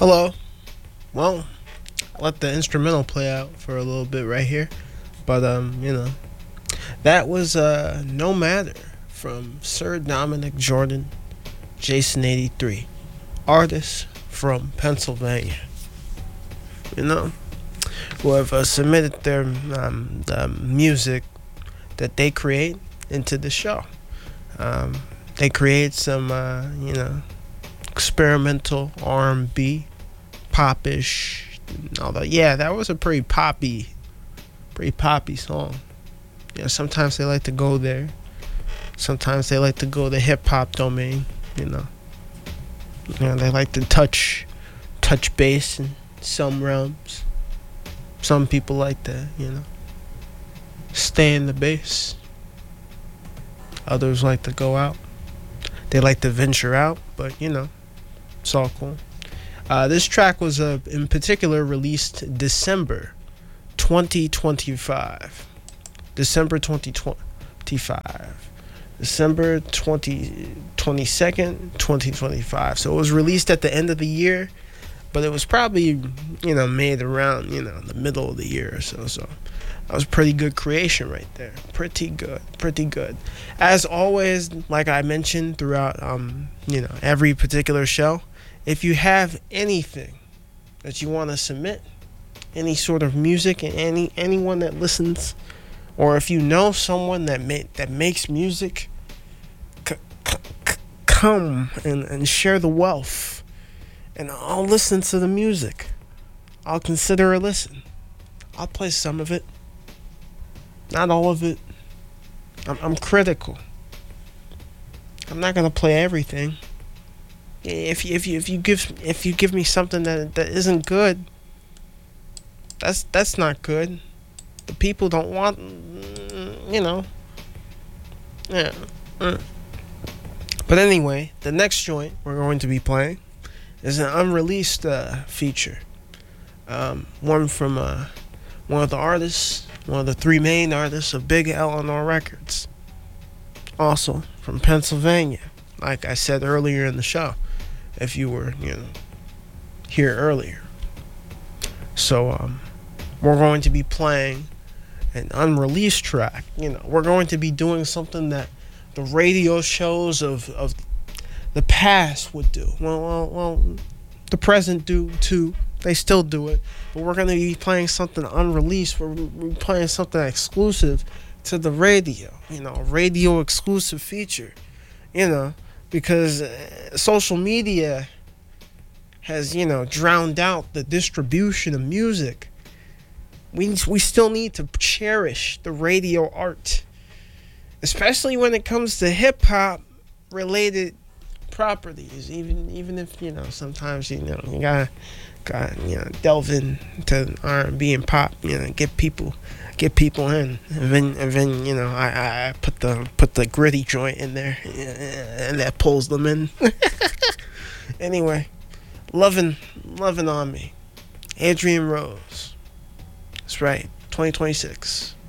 Hello. Well, I let the instrumental play out for a little bit right here, but that was No Matter from Sir Dominic Jordan, Jason 83, artist from Pennsylvania. You know, who have submitted their the music that they create into the show. They create some experimental R&B, popish. Although, yeah, that was a pretty poppy song. Yeah, sometimes they like to go there. Sometimes they like to go the hip hop domain. They like to touch bass in some realms. Some people like to, stay in the bass. Others like to go out. They like to venture out, but it's all cool. This track was in particular released December 2025. December 2025. December 22nd, 2025. So it was released at the end of the year, but it was probably, made around, the middle of the year or so. So that was pretty good creation right there. Pretty good. As always, like I mentioned throughout, every particular show, if you have anything that you want to submit, any sort of music, and anyone that listens, or if you know someone that makes music, come and share the wealth, and I'll listen to the music. I'll consider a listen. I'll play some of it, not all of it. I'm critical. I'm not gonna play everything. If you give me something that isn't good, that's not good. The people don't want, yeah. But anyway, the next joint we're going to be playing is an unreleased feature. One from one of the artists, one of the three main artists of Big Eleanor Records. Also from Pennsylvania, like I said earlier in the show, if you were, here earlier. So, we're going to be playing an unreleased track. We're going to be doing something that the radio shows of the past would do. Well, the present do too. They still do it, but we're going to be playing something unreleased. We're playing something exclusive to the radio. A radio exclusive feature. Because social media has, drowned out the distribution of music. We still need to cherish the radio art, especially when it comes to hip hop related properties. Even if sometimes you gotta delve into R&B and pop. Get people in, and then I put the gritty joint in there, and that pulls them in. Anyway, loving on me, Adrian Rose. That's right, 2026.